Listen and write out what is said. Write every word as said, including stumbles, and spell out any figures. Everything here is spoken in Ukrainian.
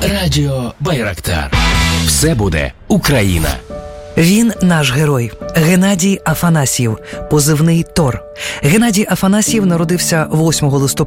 Радіо Байрактар. Все буде Україна. Він наш герой – Геннадій Афанасьєв, позивний Тор. Геннадій Афанасьєв народився восьмого листопада